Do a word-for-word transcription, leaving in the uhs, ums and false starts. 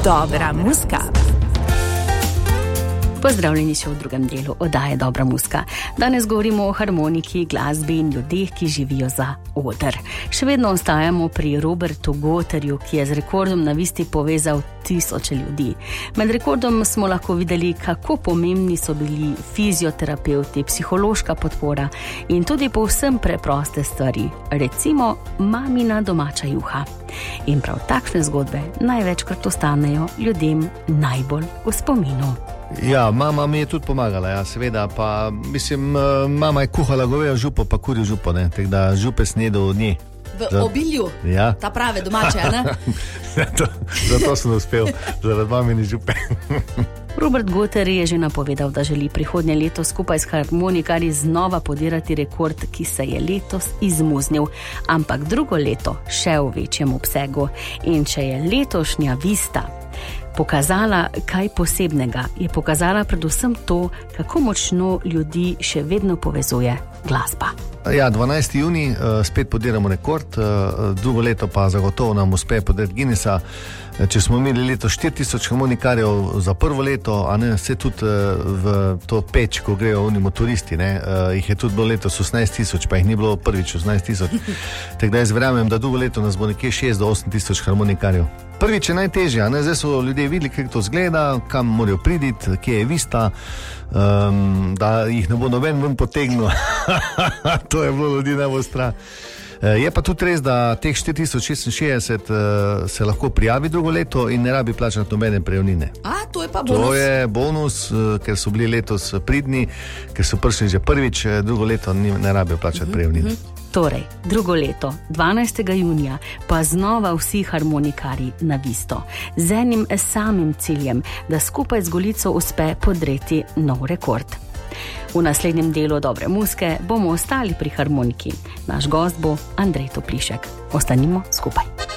Dobra muska. Pozdravljeni še v drugem delu oddaje Dobra muska. Danes govorimo o harmoniki, glasbi in ljudeh, ki živijo za oder. Še vedno ostajamo pri Robertu Gotterju, ki je z rekordom na Visti povezal tisoče ljudi. Med rekordom smo lahko videli, kako pomembni so bili fizioterapeuti, psihološka podpora in tudi povsem preproste stvari, recimo mamina domača juha. In prav takšne zgodbe največkrat ostanejo ljudem najbolj v spominu. Ja, mama mi je tudi pomagala, ja, seveda, pa mislim, mama je kuhala govejo župo, pa kurjo župo, ne, tako da župe snedo od nje. V Za... obilju? Ja. Ta prave domače, ne? Zato, zato sem uspel, zaradi mamine župe. Robert Gotter je že napovedal, da želi prihodnje leto skupaj s harmonikarji znova podirati rekord, ki se je letos izmuznil, ampak drugo leto še v večjem obsegu. In če je letošnja Vista pokazala kaj posebnega, je pokazala predvsem to, kako močno ljudi še vedno povezuje glasba. Ja, dvanajsti junij, spet podiramo rekord, drugo leto pa zagotovo nam uspe podirati Guinnessa. Če smo imeli leto štiri tisoč harmonikarjev za prvo leto, a ne, se tudi v to peč, ko grejo oni motoristi, ne, jih je tudi bilo letos osemnajst tisoč, pa jih ni bilo prvič osemnajst tisoč. Tako da jaz verjamem, da drugo leto nas bo nekje šest do osem tisoč harmonikarjev. Prvič je najtežje, ne, zdaj so ljudje videli, kako to zgleda, kam morajo priditi, kje je Vista, um, da jih ne bo noben ven potegnil. To je bilo ljudi najbolj strah. Je pa tudi res, da teh štiri tisoč šestinšestdeset uh, se lahko prijavi drugo leto in ne rabi plačati nobene prejemnine. A, to je pa bonus. To je bonus, uh, ker so bili letos pridni, ker so prišli že prvič, drugo leto ni, ne rabijo plačati uh-huh, prejemnine. Uh-huh. Torej, drugo leto, dvanajstega junija, pa znova vsi harmonikarji na Visto. Z enim samim ciljem, da skupaj z Golico uspe podreti nov rekord. V naslednjem delu Dobre muske bomo ostali pri harmoniki. Naš gost bo Andrej Toplišek. Ostanimo skupaj.